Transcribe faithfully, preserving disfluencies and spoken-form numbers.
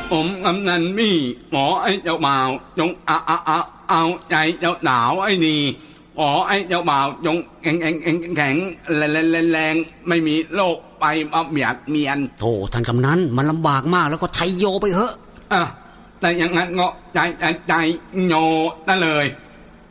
ผมกำนันมี่ขอไอ้เจ้าบ่าวจงเอาเอาเอาเอาใจเจ้าสาวไอ้นี่ขอไอ้เจ้าบ่าวจงแข็งแข็งแข็งแข็งแรงแรงแรงไม่มีโรคไปมาเบียดเมียนโธ่ท่านกำนันมันลำบากมากแล้วก็ชัยโยไปเหอะอ่ะแต่อย่างนั้นก็ใจใจใจโยนั่นเลย